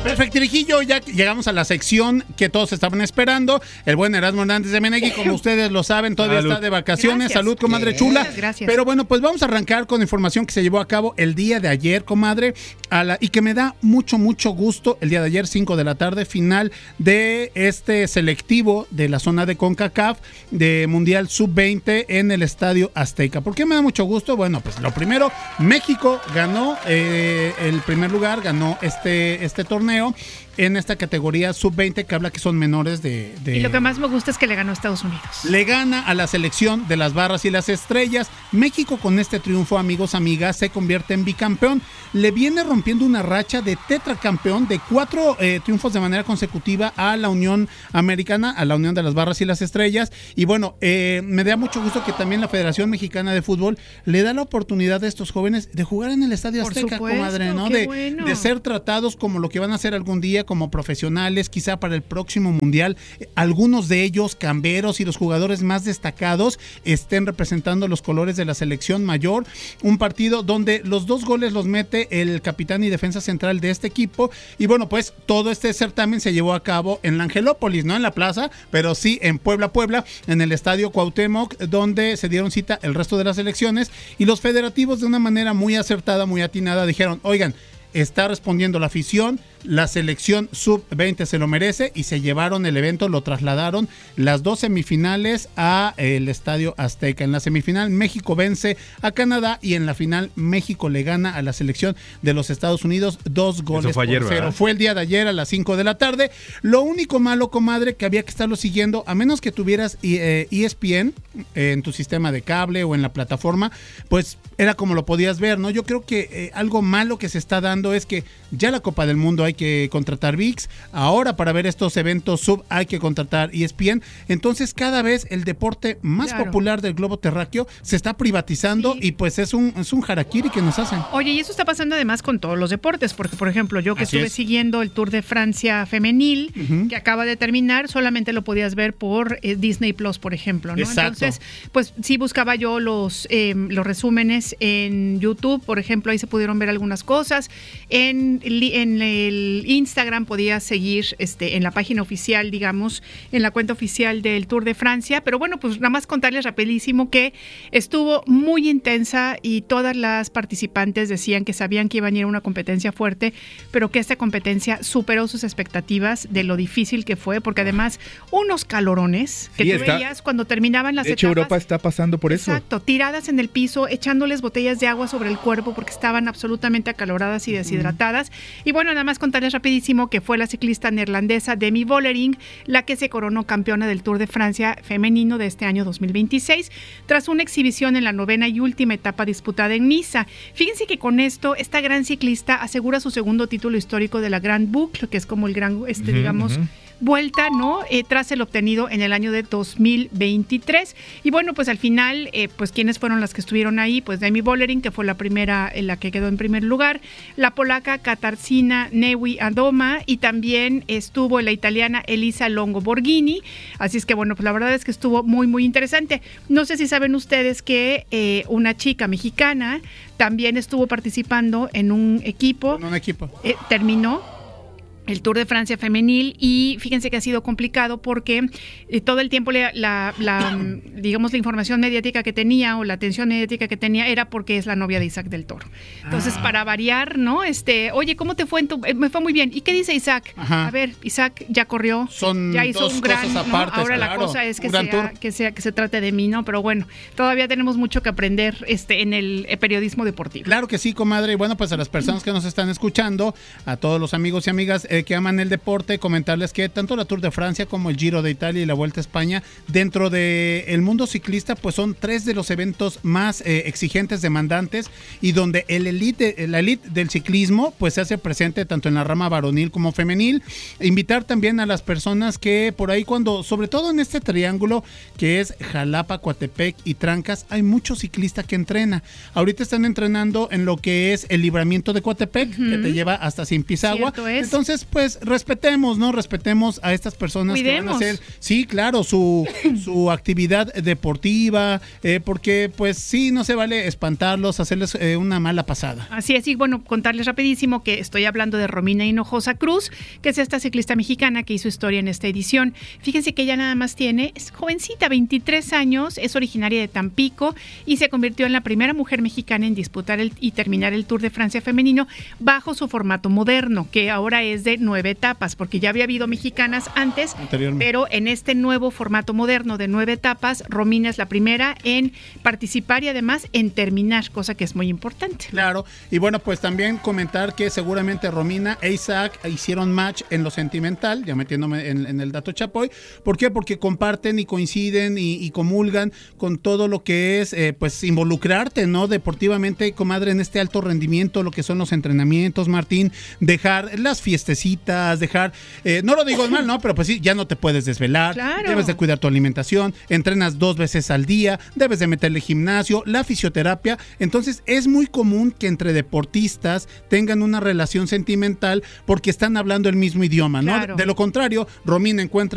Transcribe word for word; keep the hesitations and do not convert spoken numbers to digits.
Perfecto, Rijillo, ya llegamos a la sección que todos estaban esperando. El buen Erasmo Hernández de Menegui, como ustedes lo saben, todavía Salud. Está de vacaciones. Gracias. Salud, comadre Bien. Chula. Gracias. Pero bueno, pues vamos a arrancar con información que se llevó a cabo el día de ayer, comadre, a la, y que me da mucho, mucho gusto. El día de ayer, cinco de la tarde, final de este selectivo de la zona de CONCACAF de Mundial sub veinte en el Estadio Azteca. ¿Por qué me da mucho gusto? Bueno, pues lo primero, México ganó eh, el primer lugar, ganó este, este torneo en esta categoría sub veinte que habla que son menores de, de... Y lo que más me gusta es que le ganó a Estados Unidos. Le gana a la selección de las barras y las estrellas. México con este triunfo, amigos, amigas, se convierte en bicampeón. Le viene rompiendo una racha de tetracampeón de cuatro eh, triunfos de manera consecutiva a la Unión Americana, a la Unión de las Barras y las Estrellas. Y bueno, eh, me da mucho gusto que también la Federación Mexicana de Fútbol le da la oportunidad a estos jóvenes de jugar en el Estadio Por Azteca, supuesto, comadre, ¿no? Qué De, bueno. de ser tratados como lo que van a hacer algún día, como profesionales, quizá para el próximo mundial. Algunos de ellos, camberos y los jugadores más destacados, estén representando los colores de la selección mayor. Un partido donde los dos goles los mete el capitán y defensa central de este equipo. Y bueno, pues todo este certamen se llevó a cabo en la Angelópolis, no en la plaza, pero sí en Puebla, Puebla, en el Estadio Cuauhtémoc, donde se dieron cita el resto de las selecciones. Y los federativos, de una manera muy acertada, muy atinada, dijeron, oigan, está respondiendo la afición, la selección sub veinte se lo merece, y se llevaron el evento, lo trasladaron las dos semifinales a el Estadio Azteca. En la semifinal México vence a Canadá y en la final México le gana a la selección de los Estados Unidos dos goles fue ayer, por cero. ¿verdad? Fue el día de ayer a las cinco de la tarde. Lo único malo, comadre, que había que estarlo siguiendo, a menos que tuvieras eh, E S P N eh, en tu sistema de cable o en la plataforma, pues era como lo podías ver, ¿no? Yo creo que eh, algo malo que se está dando es que ya la Copa del Mundo hay que contratar V I X, ahora para ver estos eventos sub hay que contratar E S P N, entonces cada vez el deporte más Claro. popular del globo terráqueo se está privatizando, sí. Y pues es un, es un harakiri que nos hacen. Oye, y eso está pasando además con todos los deportes, porque por ejemplo yo que Así estuve es. siguiendo el Tour de Francia femenil, Uh-huh. que acaba de terminar, solamente lo podías ver por eh, Disney Plus, por ejemplo, ¿no? Exacto. Entonces, pues sí buscaba yo los, eh, los resúmenes en YouTube, por ejemplo, ahí se pudieron ver algunas cosas. En, en el Instagram podías seguir este, en la página oficial, digamos, en la cuenta oficial del Tour de Francia, pero bueno, pues nada más contarles rapidísimo que estuvo muy intensa y todas las participantes decían que sabían que iban a ir a una competencia fuerte, pero que esta competencia superó sus expectativas de lo difícil que fue, porque además unos calorones que Sí, tú está. veías cuando terminaban las De hecho, etapas. Europa está pasando por eso. Exacto, tiradas en el piso, echándoles botellas de agua sobre el cuerpo porque estaban absolutamente acaloradas y deshidratadas. Y bueno, nada más contarles rapidísimo que fue la ciclista neerlandesa Demi Vollering la que se coronó campeona del Tour de Francia femenino de este año dos mil veintiséis, tras una exhibición en la novena y última etapa disputada en Niza. Fíjense que con esto, esta gran ciclista asegura su segundo título histórico de la Grand Boucle, que es como el gran, este, Ujú, digamos, ujú. vuelta, ¿no? Eh, tras el obtenido en el año de dos mil veintitrés. Y bueno, pues al final, eh, pues ¿quiénes fueron las que estuvieron ahí? Pues Demi Vollering, que fue la primera, en la que quedó en primer lugar, la polaca Katarzyna Niewiadoma, y también estuvo la italiana Elisa Longo Borghini. Así es que bueno, pues la verdad es que estuvo muy, muy interesante. No sé si saben ustedes que eh, una chica mexicana también estuvo participando en un equipo. En un equipo. Eh, terminó el Tour de Francia femenil y fíjense que ha sido complicado porque eh, todo el tiempo la, la, la digamos la información mediática que tenía o la atención mediática que tenía era porque es la novia de Isaac del Toro. Entonces, Ah. para variar, ¿no? Este, oye, ¿cómo te fue en tu, eh, me fue muy bien. ¿Y qué dice Isaac? Ajá. A ver, Isaac ya corrió, Son ya hizo dos un gran, cosas ¿no? apartes, Ahora la claro. cosa es que Un gran sea, tour. que sea que se trate de mí, ¿no? Pero bueno, todavía tenemos mucho que aprender este en el eh, periodismo deportivo. Claro que sí, comadre. Y bueno, pues a las personas que nos están escuchando, a todos los amigos y amigas eh, que aman el deporte, comentarles que tanto la Tour de Francia como el Giro de Italia y la Vuelta a España, dentro del mundo ciclista, pues son tres de los eventos más eh, exigentes, demandantes, y donde el elite, la elite del ciclismo, pues se hace presente tanto en la rama varonil como femenil. Invitar también a las personas que por ahí, cuando, sobre todo en este triángulo que es Jalapa, Coatepec y Trancas, hay mucho ciclista que entrena. Ahorita están entrenando en lo que es el libramiento de Coatepec, uh-huh, que te lleva hasta Simpisagua. Cierto es. Entonces, pues respetemos, ¿no? Respetemos a estas personas Cuidemos. que van a hacer, sí, claro, su, su actividad deportiva, eh, porque pues sí, no se vale espantarlos, hacerles eh, una mala pasada. Así es, y bueno, contarles rapidísimo que estoy hablando de Romina Hinojosa Cruz, que es esta ciclista mexicana que hizo historia en esta edición. Fíjense que ella nada más tiene, es jovencita, veintitrés años, es originaria de Tampico y se convirtió en la primera mujer mexicana en disputar el, y terminar el Tour de Francia femenino bajo su formato moderno, que ahora es de nueve etapas, porque ya había habido mexicanas antes, pero en este nuevo formato moderno de nueve etapas, Romina es la primera en participar y además en terminar, cosa que es muy importante. Claro, y bueno, pues también comentar que seguramente Romina e Isaac hicieron match en lo sentimental, ya metiéndome en, en el dato chapoy. ¿Por qué? Porque comparten y coinciden y, y comulgan con todo lo que es, eh, pues, involucrarte, ¿no? Deportivamente, comadre, en este alto rendimiento, lo que son los entrenamientos, Martín, dejar las fiestecitas, dejar, eh, no lo digo mal, ¿no? Pero pues sí, ya no te puedes desvelar, claro. Debes de cuidar tu alimentación, entrenas dos veces al día, debes de meterle gimnasio, la fisioterapia. Entonces es muy común que entre deportistas tengan una relación sentimental porque están hablando el mismo idioma, ¿no? Claro. De lo contrario, Romina encuentra